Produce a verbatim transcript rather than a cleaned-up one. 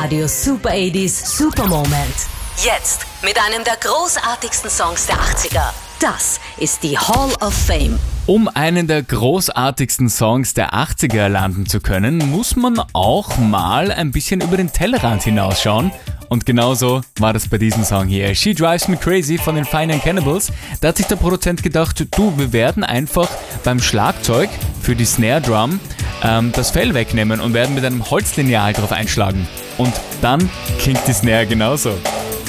Radio Super achtziger Super Moment. Jetzt mit einem der großartigsten Songs der achtziger. Das ist die Hall of Fame. Um einen der großartigsten Songs der achtziger landen zu können, muss man auch mal ein bisschen über den Tellerrand hinausschauen. Und genauso war das bei diesem Song hier. She Drives Me Crazy von den Fine and Cannibals. Da hat sich der Produzent gedacht, du, wir werden einfach beim Schlagzeug für die Snare Drum ähm, das Fell wegnehmen und werden mit einem Holzlineal drauf einschlagen. Und dann klingt die Snare genauso.